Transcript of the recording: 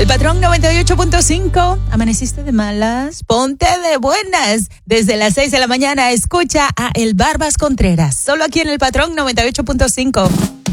El Patrón 98.5. ¿Amaneciste de malas? Ponte de buenas. Desde las 6 de la mañana escucha a El Barbas Contreras. Solo aquí en El Patrón 98.5.